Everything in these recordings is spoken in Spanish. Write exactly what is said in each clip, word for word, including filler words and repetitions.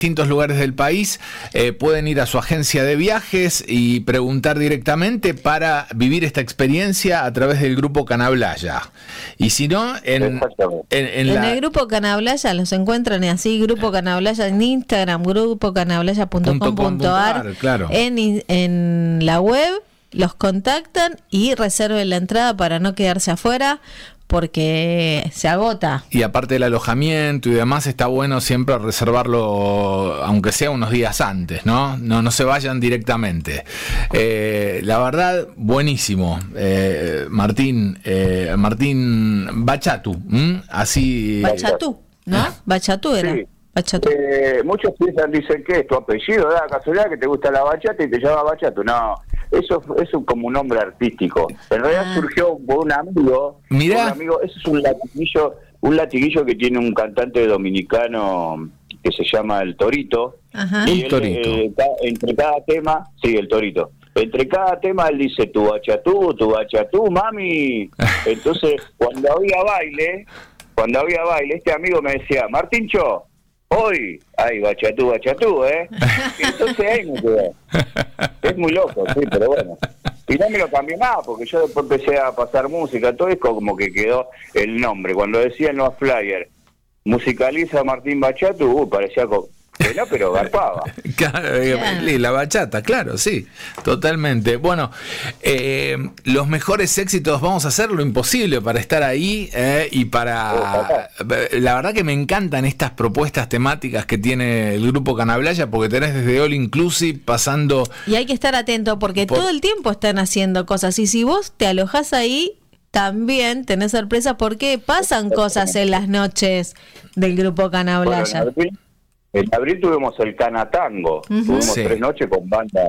distintos lugares del país, eh, pueden ir a su agencia de viajes y preguntar directamente para vivir esta experiencia a través del grupo Canablaya. Y si no, en, en, en, en la... el grupo Canablaya los encuentran así, grupo Canablaya en Instagram, grupo canablaya punto com punto a r, claro. en, en la web, los contactan y reserven la entrada para no quedarse afuera, porque se agota. Y aparte del alojamiento y demás, está bueno siempre reservarlo, aunque sea unos días antes, ¿no? No, no se vayan directamente. Eh, la verdad, buenísimo. Eh, Martín, eh, Martín Bachatu, ¿m? Así... Bachatu, ¿no? Bachatu era. Sí. Bachatu. Eh, muchos piensan, dicen que es tu apellido, da casualidad que te gusta la bachata y te llama Bachatu. No, eso es como un nombre artístico. En realidad ah. surgió por un amigo. Mirá. Un amigo, ese es un latiguillo, un latiguillo que tiene un cantante dominicano que se llama El Torito. Ajá. Y El él, Torito. Eh, ca- entre cada tema, sí, El Torito. Entre cada tema él dice tu bachatú, tu bachatú, mami. Entonces, cuando había baile, cuando había baile, este amigo me decía, Martíncho, hoy, ay, bachatú, bachatú, ¿eh? Entonces ahí me quedé. Es muy loco, sí, pero bueno. Y no me lo cambié más, porque yo después empecé a pasar música, todo es como que quedó el nombre. Cuando decía en los flyers, musicaliza Martín Bachatu, uh, parecía como... Bueno, pero garpaba. Claro, y la bachata, claro, sí, totalmente. Bueno, eh, los mejores éxitos, vamos a hacer lo imposible para estar ahí eh, y para... La verdad que me encantan estas propuestas temáticas que tiene el grupo Canablaya, porque tenés desde All Inclusive pasando... Y hay que estar atento porque por... todo el tiempo están haciendo cosas, y si vos te alojás ahí, también tenés sorpresa porque pasan cosas en las noches del grupo Canablaya. Bueno, en abril tuvimos el Canatango, uh-huh. tuvimos sí. tres noches con banda,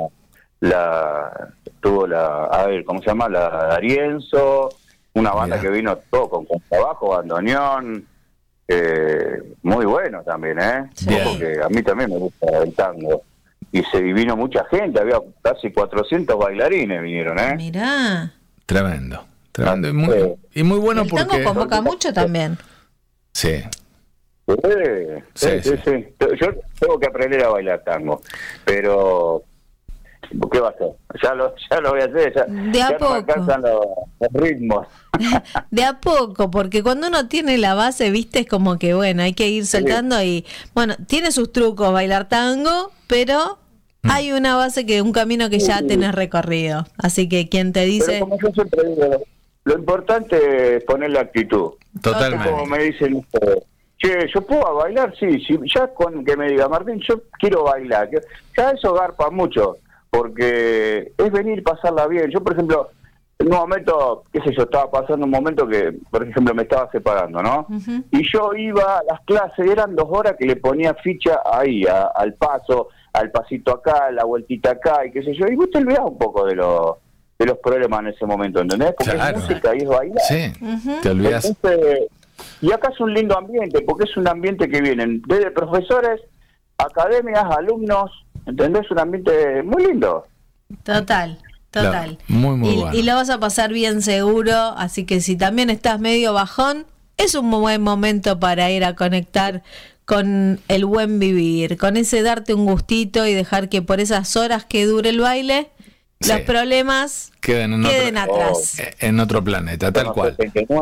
la tuvo la, a ver, ¿cómo se llama? La Darienzo, una banda Mira. que vino todo con contrabajo, bandoneón, eh, muy bueno también, ¿eh? Sí. Porque a mí también me gusta el tango. Y se y vino mucha gente, había casi cuatrocientos bailarines vinieron, ¿eh? Mirá. Tremendo, tremendo. Y muy, y muy bueno el porque... El tango convoca mucho también. Sí. Sí, sí, sí, sí, sí. Yo tengo que aprender a bailar tango, pero ¿qué va a hacer? Ya lo, ya lo voy a hacer, ya, de a ya poco. no me alcanzan los, los ritmos. De a poco, porque cuando uno tiene la base, viste, es como que bueno, hay que ir soltando sí. y bueno, tiene sus trucos bailar tango, pero mm. hay una base que un camino que ya sí. tenés recorrido, así que quien te dice... Pero como yo siempre digo, lo importante es poner la actitud. Totalmente. Como me dicen ustedes. Che, ¿yo puedo bailar? Sí, sí, ya con que me diga, Martín, yo quiero bailar. Ya eso garpa mucho, porque es venir, pasarla bien. Yo, por ejemplo, en un momento, qué sé yo, estaba pasando un momento que, por ejemplo, me estaba separando, ¿no? Uh-huh. Y yo iba a las clases, eran dos horas que le ponía ficha ahí, a, al paso, al pasito acá, la vueltita acá, y qué sé yo. Y vos te olvidás un poco de los de los problemas en ese momento, ¿entendés? Porque claro. es música y es bailar. Sí, uh-huh. te olvidás. Entonces, y acá es un lindo ambiente, porque es un ambiente que vienen desde profesores, academias, alumnos, ¿entendés? Un ambiente muy lindo. Total, total. Claro, muy, muy y, bueno. Y lo vas a pasar bien seguro, así que si también estás medio bajón, es un buen momento para ir a conectar con el buen vivir, con ese darte un gustito y dejar que por esas horas que dure el baile, sí. los problemas queden, en queden otro, atrás. Oh, en otro planeta, tal cual.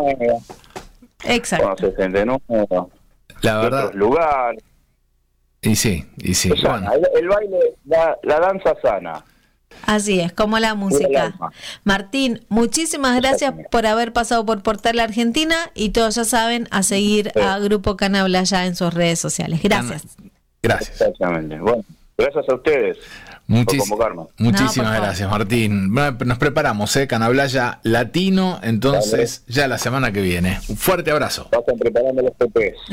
Exacto. Con sesenta y nueve, la verdad. Otros lugares. Y sí, y sí. Bueno. El, el baile, la, la danza sana. Así es, como la música. Martín, muchísimas gracias por haber pasado por Portal Argentina y todos ya saben a seguir sí. a Grupo Canablaya en sus redes sociales. Gracias. Gracias. Exactamente. Bueno, gracias a ustedes. Muchis- muchísimas no, gracias, Martín. Nos preparamos, ¿eh? Canablaya Latino, entonces Dale. ya la semana que viene. Un fuerte abrazo. Pasan preparando los P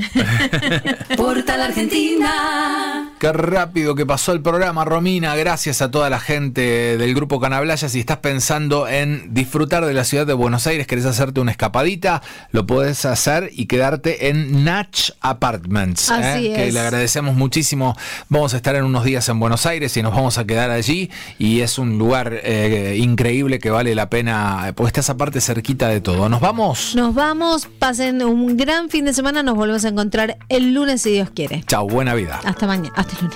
Ps. Portal Argentina. Qué rápido que pasó el programa, Romina. Gracias a toda la gente del Grupo Canablaya. Si estás pensando en disfrutar de la ciudad de Buenos Aires, querés hacerte una escapadita, lo podés hacer y quedarte en Natch Apartments. Así ¿eh? es. Que le agradecemos muchísimo. Vamos a estar en unos días en Buenos Aires y nos vamos a quedar allí, y es un lugar eh, increíble que vale la pena, porque estás aparte cerquita de todo. ¿Nos vamos? Nos vamos, pasen un gran fin de semana, nos volvemos a encontrar el lunes si Dios quiere. Chau, buena vida. Hasta mañana. Hasta Hasta el lunes.